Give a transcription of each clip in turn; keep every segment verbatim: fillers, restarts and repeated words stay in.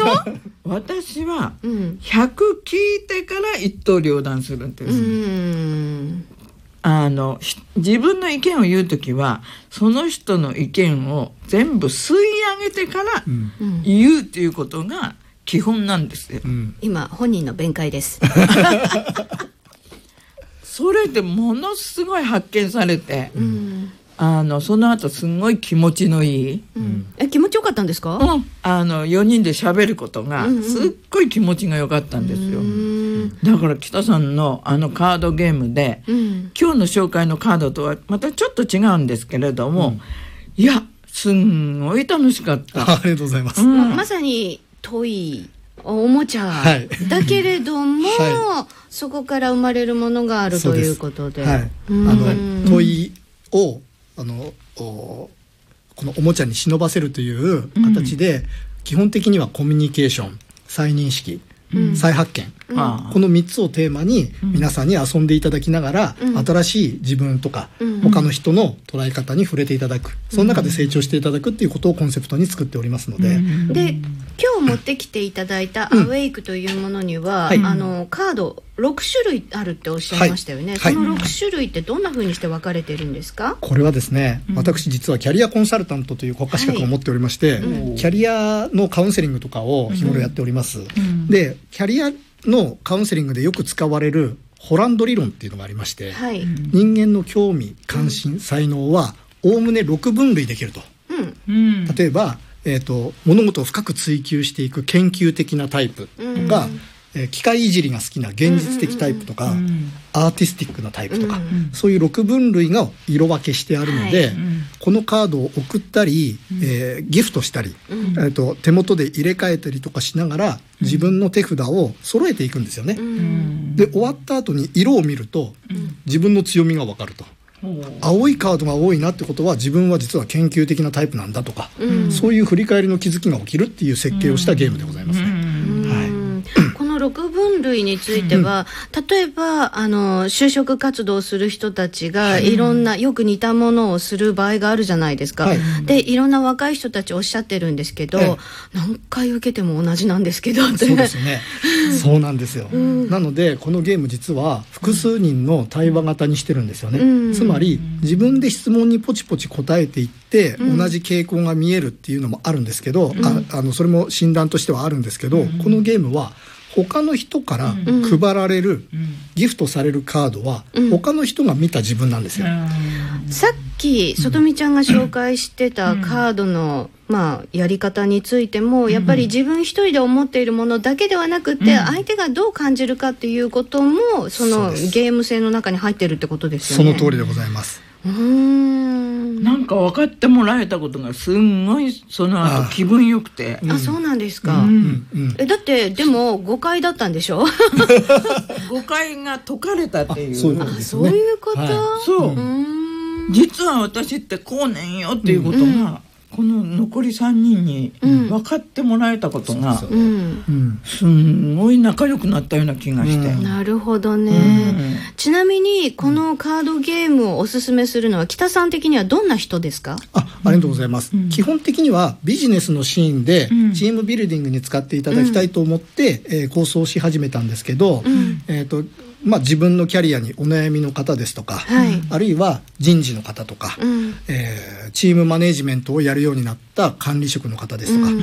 当？ 私はひゃく聞いてから一刀両断するんです。うんあの自分の意見を言うときはその人の意見を全部吸い上げてから言うっていうことが基本なんですよ、うん、 今本人の弁解ですそれでものすごい発見されて、うん、あのその後すごい気持ちのいい、 うん、え気持ちよかったんですか？ うん、あのよにんで喋ることがすっごい気持ちが良かったんですよ、うんうん、だから北さんのあのカードゲームで、うん、今日の紹介のカードとはまたちょっと違うんですけれども、うん、いやすんごい楽しかった。 ありがとうございます、 うん、まさにトイおもちゃ、はい、だけれども、はい、そこから生まれるものがあるということで、はい、あの問いをあのこのおもちゃに忍ばせるという形で、うん、基本的にはコミュニケーション、再認識、うん、再発見、うん、このみっつをテーマに皆さんに遊んでいただきながら、うん、新しい自分とか、うん、他の人の捉え方に触れていただく、うん、その中で成長していただくっていうことをコンセプトに作っておりますので、うん、 で今日持ってきていただいたアウェイクというものには、うんはい、あのカードろくしゅるいあるっておっしゃいましたよね、はい、そのろくしゅるいってどんな風にして分かれてるんですか？ これはですね、うん、私実はキャリアコンサルタントという国家資格を持っておりまして、はいうん、キャリアのカウンセリングとかを日頃やっております、うん、でキャリアのカウンセリングでよく使われるホランド理論っていうのがありまして、はい、人間の興味、関心、うん、才能はおおむねろくぶんるいできると、うん、例えばえーと、物事を深く追求していく研究的なタイプとか、うんえー、機械いじりが好きな現実的タイプとか、うんうんうん、アーティスティックなタイプとか、うんうん、そういうろくぶんるいが色分けしてあるので、はいうん、このカードを送ったり、うんえー、ギフトしたり、うんえーと、手元で入れ替えたりとかしながら自分の手札を揃えていくんですよね、うん、で終わった後に色を見ると、うん、自分の強みが分かると青いカードが多いなってことは自分は実は研究的なタイプなんだとか、うん、そういう振り返りの気づきが起きるっていう設計をしたゲームでございますね、うんはい、このろくぶんるいについては、うん、例えばあの就職活動する人たちがいろんな、うん、よく似たものをする場合があるじゃないですか、はい、でいろんな若い人たちおっしゃってるんですけど、はい、何回受けても同じなんですけどそうですねそうなんですよ、うん、なのでこのゲーム実は複数人の対話型にしてるんですよね、うん、つまり自分で質問にポチポチ答えていって、うん、同じ傾向が見えるっていうのもあるんですけど、うん、ああのそれも診断としてはあるんですけど、うん、このゲームは他の人から配られる、うん、ギフトされるカードは、うん、他の人が見た自分なんですよ、 うん、さっきさとみちゃんが紹介してたカードの、うんまあ、やり方についてもやっぱり自分一人で思っているものだけではなくて、うん、相手がどう感じるかっていうこともそのゲーム性の中に入ってるってことですよね。 その通りでございます。 うーんなんか分かってもらえたことがすんごいその後気分よくてあ, あそうなんですか、うんうん、えだってでも誤解だったんでしょ誤解が解かれたっていうそういうことですね。 そういうこと、はい、 そう、うーん実は私ってこうねんよっていうことが、うんこの残りさんにんに分かってもらえたことが、うん、すんごい仲良くなったような気がして、うん、 なるほどね、うん、ちなみにこのカードゲームをおすすめするのは北さん的にはどんな人ですか？ あ、ありがとうございます、うん、基本的にはビジネスのシーンでチームビルディングに使っていただきたいと思って、うんえー、構想し始めたんですけど、うんえーとまあ、自分のキャリアにお悩みの方ですとか、はい、あるいは人事の方とか、うんえー、チームマネジメントをやるようになった管理職の方ですとか、うん、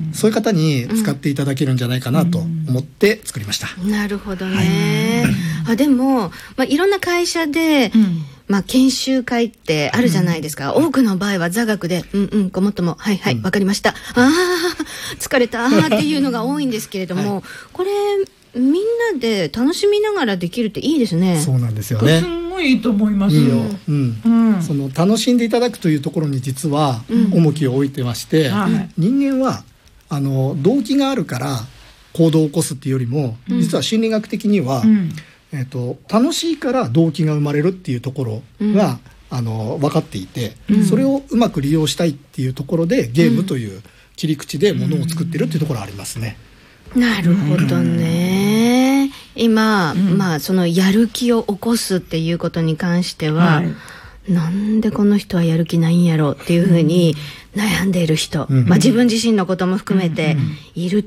そういう方に使っていただけるんじゃないかなと思って作りました、 うん、なるほどね、はい、あでも、まあ、いろんな会社で、うんまあ、研修会ってあるじゃないですか、うん、多くの場合は座学でうんうんごもっともはいはいわ、うん、かりましたあー疲れたっていうのが多いんですけれども、はい、これみんなで楽しみながらできるっていいですね。 そうなんですよね。 すごいいいと思いますよ、 うんうんうん、その楽しんでいただくというところに実は重きを置いてまして、うん、人間はあの動機があるから行動を起こすっていうよりも、うん、実は心理学的には、うんえーと、楽しいから動機が生まれるっていうところが、うん、あの分かっていて、うん、それをうまく利用したいっていうところでゲームという切り口でものを作ってるっていうところがありますね。 なるほどね。今、うん、まあそのやる気を起こすっていうことに関しては、はい、なんでこの人はやる気ないんやろっていうふうに悩んでいる人、うんまあ、自分自身のことも含めている